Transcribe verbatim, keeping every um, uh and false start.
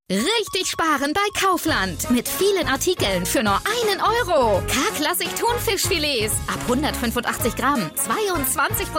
Richtig sparen bei Kaufland. Mit vielen Artikeln für nur einen Euro. K-Klassik Thunfischfilets ab hundertfünfundachtzig Gramm. zweiundzwanzig